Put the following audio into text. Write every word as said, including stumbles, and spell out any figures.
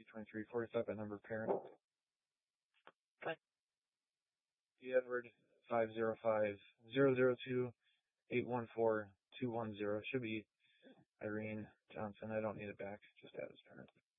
twenty-three forty-five at number parent. Okay. D. Edward five zero five zero zero two eight one four two one zero. Should be Irene Johnson. I don't need it back. Just add as parent.